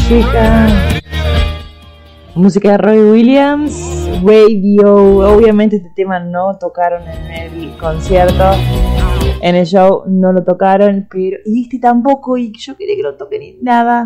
música. Música de Robbie Williams, Radio. Obviamente este tema no tocaron en el concierto, en el show no lo tocaron, pero y este tampoco, y yo quería que lo toquen y nada.